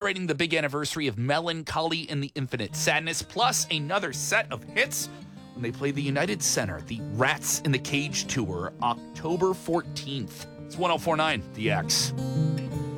celebrating the big anniversary of Melancholy in the Infinite Sadness, plus another set of hits when they play the United Center, the Rats in the Cage Tour, October 14th. It's 1049 The X.